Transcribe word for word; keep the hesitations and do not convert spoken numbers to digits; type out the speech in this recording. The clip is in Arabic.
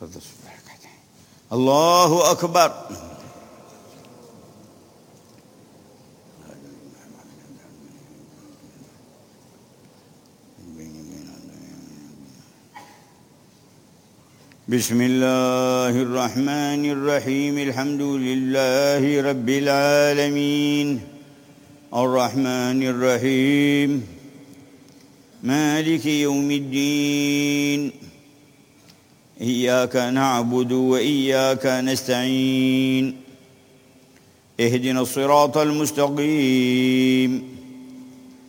الله أكبر. بسم الله الرحمن الرحيم. الحمد لله رب العالمين الرحمن الرحيم مالك يوم الدين إياك نعبد وإياك نستعين اهدنا الصراط المستقيم